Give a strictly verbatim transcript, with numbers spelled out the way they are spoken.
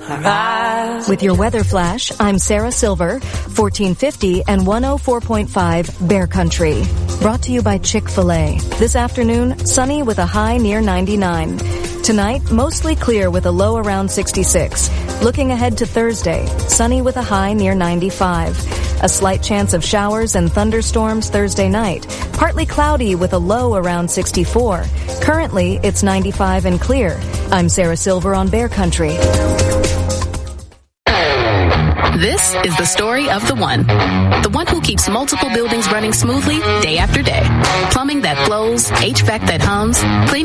With your weather flash, I'm Sarah Silver, fourteen fifty and one oh four point five Bear Country. Brought to you by Chick-fil-A. This afternoon, sunny with a high near ninety-nine. Tonight, mostly clear with a low around sixty-six. Looking ahead to Thursday, sunny with a high near ninety-five. A slight chance of showers and thunderstorms Thursday night. Partly cloudy with a low around sixty-four. Currently, it's ninety-five and clear. I'm Sarah Silver on Bear Country. This is the story of the one. The one who keeps multiple buildings running smoothly day after day. Plumbing that flows, H V A C that hums, cleaning